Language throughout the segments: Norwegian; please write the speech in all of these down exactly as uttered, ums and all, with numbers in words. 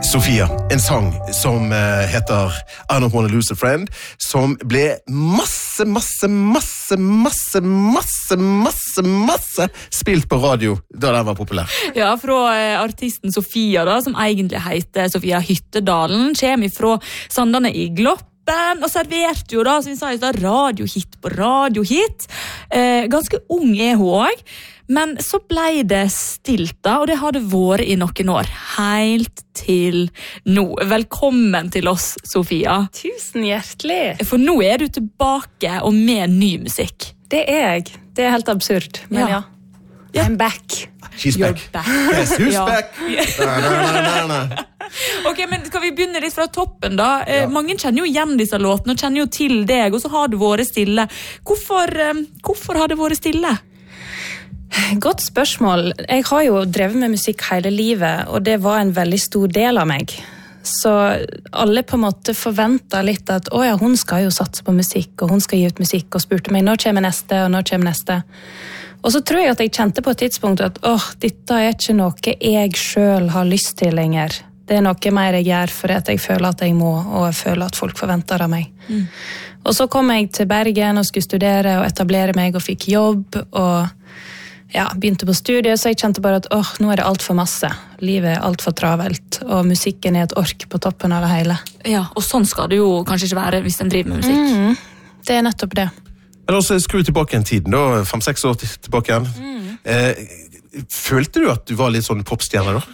Sofia, en sang som uh, heter I Don't Wanna Lose a Friend, som ble masse, masse, masse, masse, masse, masse, masse spilt på radio da den var populær. Ja, fra uh, artisten Sofia da, som egentlig heter Sofia Hyttedalen, kommer fra Sandane i Gloppen, og serverte jo da, som vi sa i stad, radiohit på radiohit. Uh, ganske ung er hun også. Men så ble det stilt da, og det har det vært i noen år, helt til nå. Velkommen til oss, Sofia. Tusen hjertelig. For nå er du tilbake og med ny musikk. Det er jeg. Det er helt absurd, men ja. ja. I'm back. She's back. back. Yes, who's Ja. back? Na, na, na, na. Ok, men skal vi begynne litt fra toppen da? Ja. Mange kjenner jo igjen disse låtene, og kjenner jo til deg, og så har det vært stille. Hvorfor, hvorfor har det vært stille? Godt spørsmål. Jeg har jo drevet med musikk hele livet, og det var en veldig stor del av meg. Så alle på en måte forventet litt at å ja, hun skal jo satse på musikk, og hun skal gi ut musikk, og spurte meg når kommer neste, og når kommer neste. Og så tror jeg at jeg kjente på et tidspunkt at åh, dette er ikke noe jeg selv har lyst til lenger. Det er noe mer jeg gjør for at jeg føler at jeg må, og jeg føler at folk forventer av meg. Mm. Og så kom jeg til Bergen og skulle studere og etablere meg og fikk jobb, og ja, begynte på studiet, så jeg kjente bare at åh, nå er det alt for masse. Livet er alt for travelt, og musikken er et ork på toppen av det hele. Ja, og sånn skal det jo kanskje ikke være hvis en driver med musikk. Mm, det er nettopp det. Men også skru tilbake en tiden, da, fem-seks år tilbake igjen. Mm. Eh, følte du at du var litt sånn popstjerne da?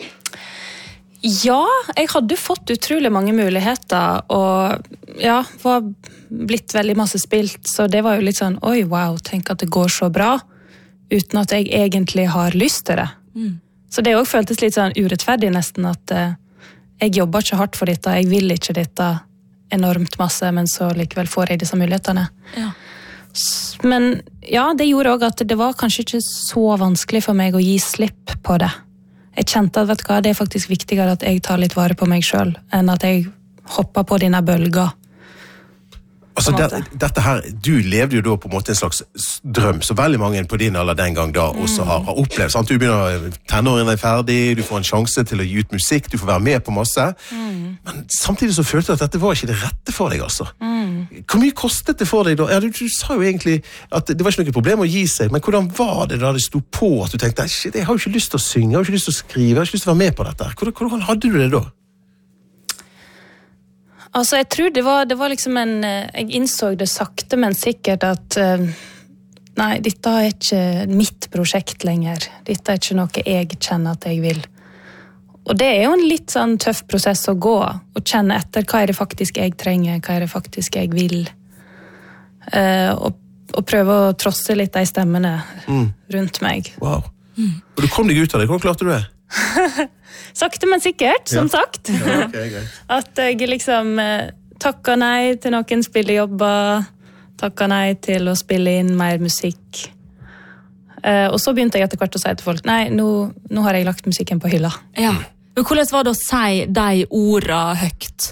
Ja, jeg hadde fått utrolig mange muligheter, og ja, var blitt veldig masse spilt, så det var jo litt sånn, oi, wow, tenk at det går så bra, uten at jeg egentlig har lyst til det. Mm. Så det også føltes litt sånn urettferdig nesten, at uh, jeg jobber ikke hardt for dette, jeg vil ikke dette enormt masse, men så likevel får jeg disse mulighetene. Ja. Men ja, det gjorde også at det var kanskje ikke så vanskelig for meg å gi slipp på det. Jeg kjente at, vet du hva, det er faktisk viktigere at jeg tar litt vare på meg selv, enn at jeg hopper på dine bølger. Altså, det, dette her, du levde jo da på en måte en slags drøm, så veldig mange på din alder den gang da også har, har opplevd, sant? Du begynner, tenårene er ferdig, du får en sjanse til å gi ut musikk, du får være med på masse, mm. men samtidig så følte du at dette var ikke det rette for deg, altså. Mm. Hvor mye kostet det for deg da? Ja, du, du sa jo egentlig at det var ikke noe problem å gi seg, men hvordan var det da det stod på at du tenkte, shit, jeg har jo ikke lyst til å synge, jeg har jo ikke lyst til å skrive, jeg har ikke lyst til å være med på dette. Hvordan, hvordan hadde du det da? Altså, jeg tror det var, det var liksom en, jeg innså det sakte, men sikkert at, nei, dette er ikke mitt prosjekt lenger. Dette er ikke noe jeg kjenner at jeg vil. Og det er jo en litt sånn tøff prosess å gå, og kjenne etter hva er det faktisk jeg trenger, hva er det faktisk jeg vil. Og, og prøve å trosse litt de stemmene mm. rundt meg. Wow. Mm. Og du kom deg ut av det, hvordan klarte du det? Sakte, men sikkert, som ja. sagt. Ja, okay, okay. At jeg liksom eh, takket nei til noen spillejobber, takket nei til å spille inn mer musikk. Eh, og så begynte jeg etter hvert å si til folk, nei, nå, nå har jeg lagt musikken på hylla. Ja. Men hvordan var det å si de ordene høyt?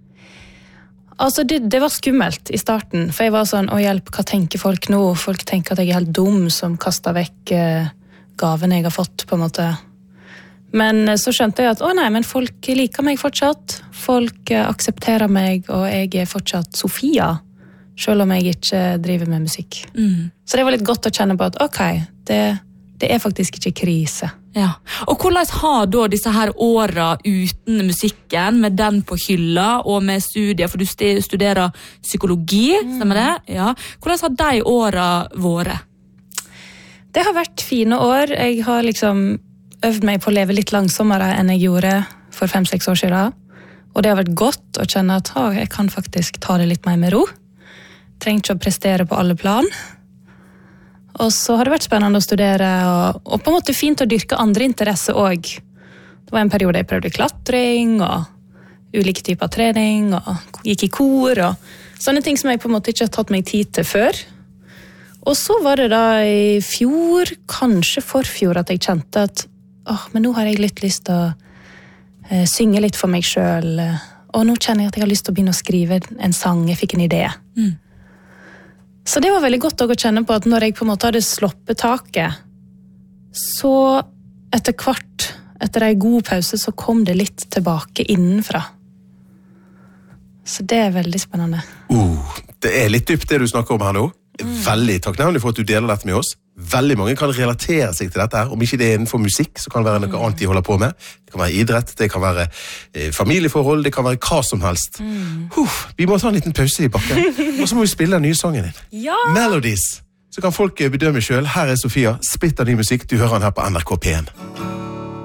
Altså, det, det var skummelt i starten, for jeg var sånn, å hjelp, hva tenker folk nå? Folk tenker at jeg er helt dum som kastet vekk eh, gaven jeg har fått, på en måte. Men så skjønte jeg at å nei, men folk liker meg fortsatt. Folk aksepterer meg, og jeg er fortsatt Sofia, selv om jeg ikke driver med musikk. Mm. Så det var litt godt å kjenne på at ok, det, det er faktisk ikke krise. Ja. Og hvordan har da disse her årene uten musikken, med den på hylla og med studier, for du studerer psykologi, mm. stemmer det? Ja. Hvordan har de årene vært? Det har vært fine år. Jeg har liksom øvd meg på å leve litt langsommere enn jeg gjorde for fem-seks år siden. Og det har vært godt å kjenne at å, jeg kan faktisk ta det litt mer med ro. Trenger ikke å prestere på alle plan. Og så har det vært spennende å studere, og, og på en måte fint å dyrke andre interesser også. Det var en periode jeg prøvde klatring, og ulike typer trening, og gikk i kor, og sånne ting som jeg på en måte ikke har tatt meg tid til før. Og så var det da i fjor, kanskje forfjor, at jeg kjente at åh, men nå har jeg litt lyst til å uh, synge litt for meg selv, og nå kjenner jeg at jeg har lyst til å begynne å skrive en sang, jeg fikk en idé. Mm. Så det var veldig godt å kjenne på at når jeg på en måte hadde sloppet taket, så etter hvert, etter en god pause så kom det litt tilbake innenfra. Så det er veldig spennende. Uh, det er litt dypt det du snakker om her nå. Veldig takknemlig for at du deler dette med oss. Veldig mange kan relatere seg til dette her. Om ikke det er innenfor musikk, så kan det være noe annet de holder på med. Det kan være idrett, det kan være eh, familieforhold, det kan være hva som helst. Mm. Uh, vi må ta en liten pause i bakken, og så må vi spille den nye sangen din. Ja! Melodies. Så kan folk bedømme selv. Her er Sofia, splitter ny musikk. Du hører den her på N R K P en.